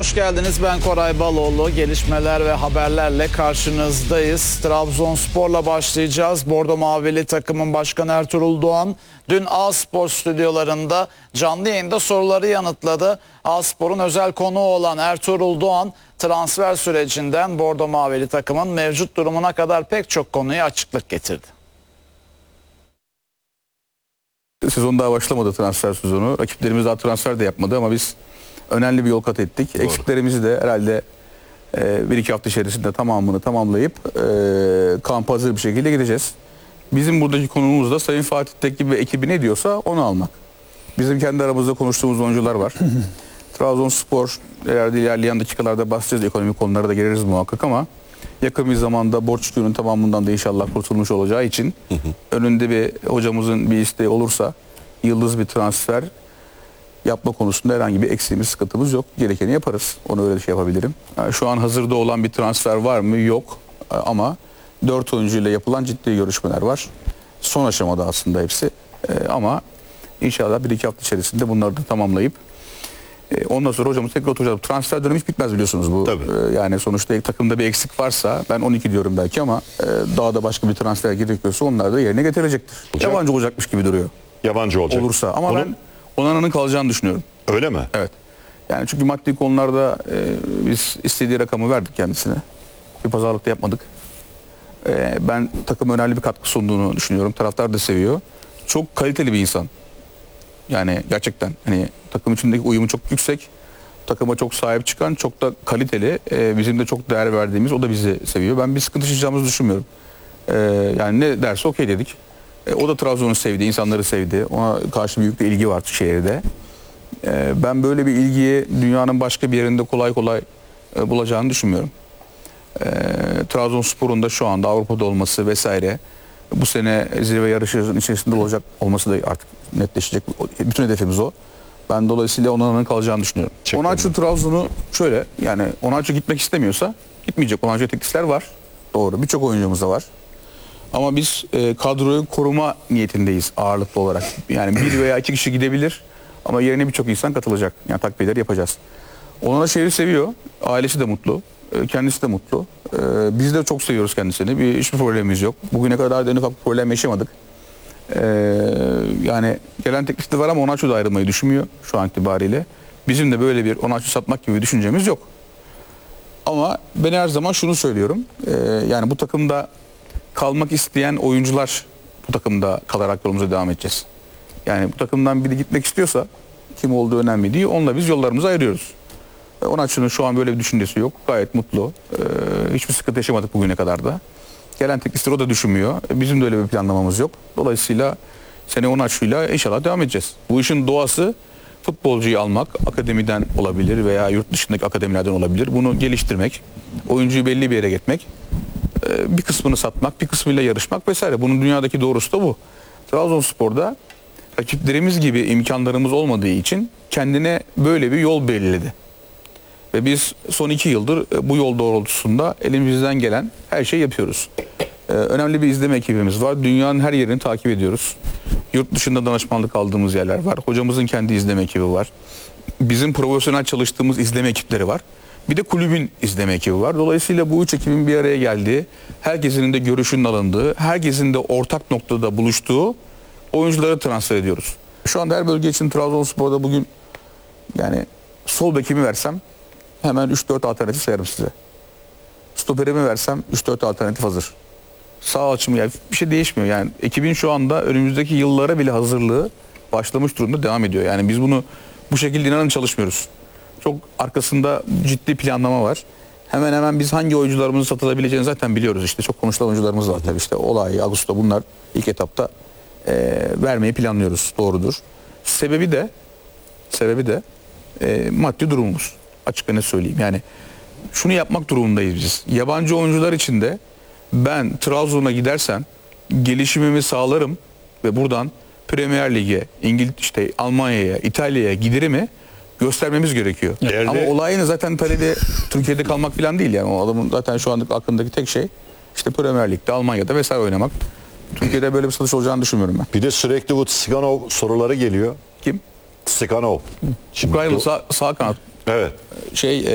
hoş geldiniz. Ben Koray Baloğlu. Gelişmeler ve haberlerle karşınızdayız. Trabzonspor'la başlayacağız. Bordo Mavili takımın başkanı Ertuğrul Doğan dün A-Spor stüdyolarında canlı yayında soruları yanıtladı. A-Spor'un özel konuğu olan Ertuğrul Doğan transfer sürecinden Bordo Mavili takımın mevcut durumuna kadar pek çok konuya açıklık getirdi. Sezon daha başlamadı, transfer sezonu. Rakiplerimiz daha transfer de yapmadı ama biz önemli bir yol kat ettik. Doğru. Eksiklerimizi de herhalde 1-2 hafta içerisinde tamamını tamamlayıp kampa hazır bir şekilde gideceğiz. Bizim buradaki konumuz da Sayın Fatih Tekke ve ekibi ne diyorsa onu almak. Bizim kendi aramızda konuştuğumuz oyuncular var. Trabzonspor ilerleyen dakikalarda bahsedeceğiz. Ekonomik konulara da gireriz muhakkak ama yakın bir zamanda borç yükünün tamamından da inşallah kurtulmuş olacağı için önünde bir hocamızın bir isteği olursa yıldız bir transfer yapma konusunda herhangi bir eksiğimiz, sıkıntımız yok. Gerekeni yaparız. Onu öyle şey yapabilirim. Yani şu an hazırda olan bir transfer var mı? Yok. Ama 4 oyuncuyla yapılan ciddi görüşmeler var. Son aşamada aslında hepsi. Ama inşallah 1-2 hafta içerisinde bunları da tamamlayıp ondan sonra hocamız tekrar oturacağız. Transfer dönemi hiç bitmez biliyorsunuz bu. Yani sonuçta takımda bir eksik varsa ben 12 diyorum belki ama daha da başka bir transfer gerekiyorsa onlar da yerine getirecektir. Yabancı olacakmış gibi duruyor. Yabancı olacak. Olursa ama ben Onana'nın kalacağını düşünüyorum. Öyle mi? Evet. Yani çünkü maddi konularda biz istediği rakamı verdik kendisine. Bir pazarlık da yapmadık. Ben takıma önemli bir katkı sunduğunu düşünüyorum. Taraftar da seviyor. Çok kaliteli bir insan. Yani gerçekten hani takım içindeki uyumu çok yüksek. Takıma çok sahip çıkan, çok da kaliteli. Bizim de çok değer verdiğimiz, o da bizi seviyor. Ben bir sıkıntı yaşayacağımızı düşünmüyorum. Yani ne derse okey dedik. O da Trabzon'u sevdi, insanları sevdi. Ona karşı büyük bir ilgi var şehirde. Ben böyle bir ilgiyi dünyanın başka bir yerinde kolay kolay bulacağını düşünmüyorum. Trabzonspor'un da şu anda Avrupa'da olması vesaire, bu sene zirve yarışının içerisinde olacak olması da artık netleşecek. Bütün hedefimiz o. Ben dolayısıyla Onana'nın kalacağını düşünüyorum. Onaçu Trabzon'u şöyle, yani Onaçu gitmek istemiyorsa gitmeyecek. Onaçu'ya teklifler var. Doğru. Birçok oyuncumuz da var. Ama biz kadroyu koruma niyetindeyiz ağırlıklı olarak. Yani 1 veya 2 kişi gidebilir ama yerine birçok insan katılacak. Yani takviyeler yapacağız. Onana şehri seviyor. Ailesi de mutlu. Kendisi de mutlu. Biz de çok seviyoruz kendisini. Hiçbir problemimiz yok. Bugüne kadar da en ufak bir problem yaşamadık. Yani gelen teklif de var ama Onaçu da ayrılmayı düşünmüyor şu an itibariyle. Bizim de böyle bir Onaçu satmak gibi bir düşüncemiz yok. Ama ben her zaman şunu söylüyorum. Yani bu takımda kalmak isteyen oyuncular bu takımda kalarak yolumuza devam edeceğiz. Yani bu takımdan biri gitmek istiyorsa kim olduğu önemli değil. Onunla biz yollarımızı ayırıyoruz. Onaçu'nun şu an böyle bir düşüncesi yok. Gayet mutlu. Hiçbir sıkıntı yaşamadık bugüne kadar da. Gelen teklifleri o da düşünmüyor. Bizim de öyle bir planlamamız yok. Dolayısıyla sene Onaçu'yla inşallah devam edeceğiz. Bu işin doğası futbolcuyu almak, akademiden olabilir veya yurt dışındaki akademilerden olabilir. Bunu geliştirmek, oyuncuyu belli bir yere getirmek, bir kısmını satmak, bir kısmıyla yarışmak vesaire. Bunun dünyadaki doğrusu da bu. Trabzonspor'da rakiplerimiz gibi imkanlarımız olmadığı için kendine böyle bir yol belirledi. Ve biz son 2 yıldır bu yol doğrultusunda elimizden gelen her şeyi yapıyoruz. Önemli bir izleme ekibimiz var. Dünyanın her yerini takip ediyoruz. Yurt dışında danışmanlık aldığımız yerler var. Hocamızın kendi izleme ekibi var. Bizim profesyonel çalıştığımız izleme ekipleri var. Bir de kulübün izleme ekibi var. Dolayısıyla bu 3 ekibin bir araya geldiği, herkesin de görüşünün alındığı, herkesin de ortak noktada buluştuğu oyuncuları transfer ediyoruz. Şu anda her bölge için Trabzonspor'da bugün yani sol bekimi versem hemen 3-4 alternatif sayarım size. Stoperimi versem 3-4 alternatif hazır. Sağ açımı yani bir şey değişmiyor. Yani ekibin şu anda önümüzdeki yıllara bile hazırlığı başlamış durumda devam ediyor. Yani biz bunu bu şekilde inanın çalışmıyoruz. Çok arkasında ciddi planlama var. Hemen hemen biz hangi oyuncularımızı satılabileceğini zaten biliyoruz. İşte çok konuşulan oyuncularımız var tabii, işte Olay, Augusto, bunlar ilk etapta vermeyi planlıyoruz. Doğrudur. Sebebi de maddi durumumuz. Açık ne söyleyeyim. Yani şunu yapmak durumundayız biz. Yabancı oyuncular için de ben Trabzon'a gidersem gelişimimi sağlarım ve buradan Premier Lig'e, işte Almanya'ya, İtalya'ya giderimi göstermemiz gerekiyor. Ama olayını zaten Talede Türkiye'de kalmak falan değil yani. O adamın zaten şu anda aklındaki tek şey işte Premier Lig'de, Almanya'da vesaire oynamak. Türkiye'de böyle bir satış olacağını düşünmüyorum ben. Bir de sürekli bu Tsiganov soruları geliyor. Kim? Tsiganov. Ukraynalı sağ kanat. Evet.